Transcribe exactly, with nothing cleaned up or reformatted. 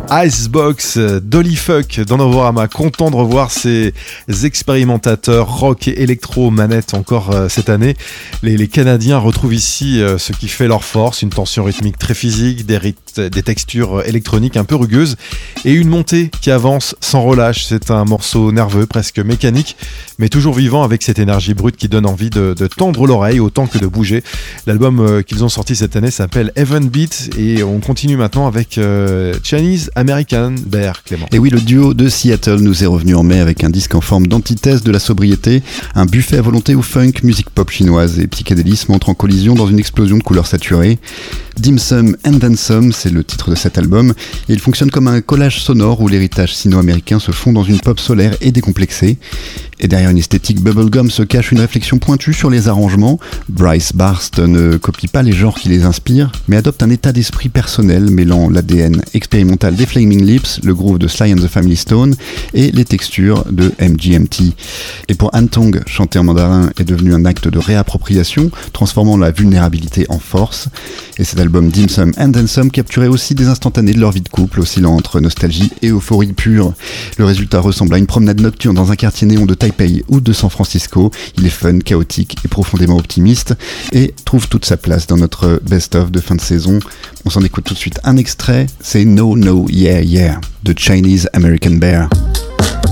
Icebox, Dolly Fuck dans Novorama, content de revoir ces expérimentateurs rock et électro manettes encore euh, cette année. Les, les Canadiens retrouvent ici euh, ce qui fait leur force, une tension rythmique très physique, des, ryth- des textures électroniques un peu rugueuses et une montée qui avance sans relâche. C'est un morceau nerveux, presque mécanique, mais toujours vivant avec cette énergie brute qui donne envie de, de tendre l'oreille autant que de bouger. L'album euh, qu'ils ont sorti cette année s'appelle Heaven Beat et on continue maintenant avec euh, Chinese American Bear, Clément. Et oui, le duo de Seattle nous est revenu en mai avec un disque en forme d'antithèse de la sobriété, un buffet à volonté où funk, musique pop chinoise et psychédélisme entrent en collision dans une explosion de couleurs saturées. Dim Sum and Then Some, c'est le titre de cet album, et il fonctionne comme un collage sonore où l'héritage sino-américain se fond dans une pop solaire et décomplexée. Et derrière une esthétique bubblegum se cache une réflexion pointue sur les arrangements. Bryce Barst ne copie pas les genres qui les inspirent, mais adopte un état d'esprit personnel mêlant l'A D N expérimental des Flaming Lips, le groove de Sly and the Family Stone et les textures de M G M T. Et pour Han Tong, chanter en mandarin est devenu un acte de réappropriation, transformant la vulnérabilité en force. Et cet album Dim Sum and Then Some capturait aussi des instantanés de leur vie de couple, oscillant entre nostalgie et euphorie pure. Le résultat ressemble à une promenade nocturne dans un quartier néon de Taipei ou de San Francisco. Il est fun, chaotique et profondément optimiste et trouve toute sa place dans notre best-of de fin de saison. On s'en écoute tout de suite un extrait, c'est No No Yeah Yeah de Chinese American Bear.